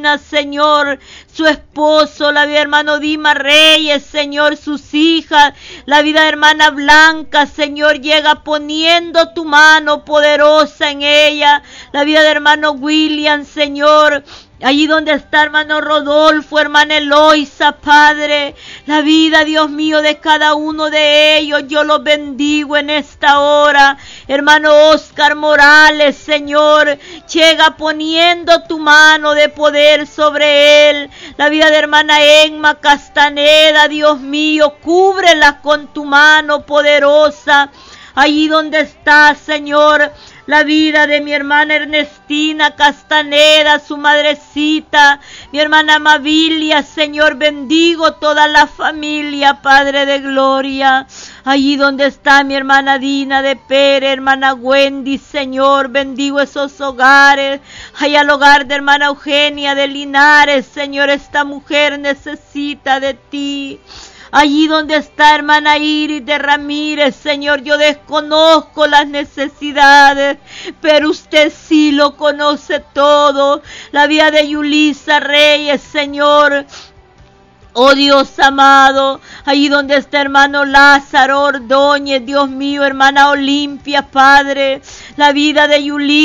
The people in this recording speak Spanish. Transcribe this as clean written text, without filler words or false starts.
Señor, su esposo, la vida de hermano Dima Reyes, Señor, sus hijas, la vida de hermana Blanca, Señor, llega poniendo tu mano poderosa en ella, la vida de hermano William, Señor, allí donde está hermano Rodolfo, hermana Eloisa, Padre, la vida, Dios mío, de cada uno de ellos, yo los bendigo en esta hora. Hermano Oscar Morales, Señor, llega poniendo tu mano de poder sobre él. La vida de hermana Emma Castaneda, Dios mío, cúbrela con tu mano poderosa. Allí donde está, Señor, la vida de mi hermana Ernestina Castaneda, su madrecita, mi hermana Mavilia, Señor, bendigo toda la familia, Padre de gloria. Allí donde está mi hermana Dina de Pérez, hermana Wendy, Señor, bendigo esos hogares. Allá al hogar de hermana Eugenia de Linares, Señor, esta mujer necesita de ti. Allí donde está hermana Iris de Ramírez, Señor, yo desconozco las necesidades, pero usted sí lo conoce todo. La vida de Yulisa Reyes, Señor, oh Dios amado, allí donde está hermano Lázaro Ordóñez, Dios mío, hermana Olimpia, Padre, la vida de Yulisa.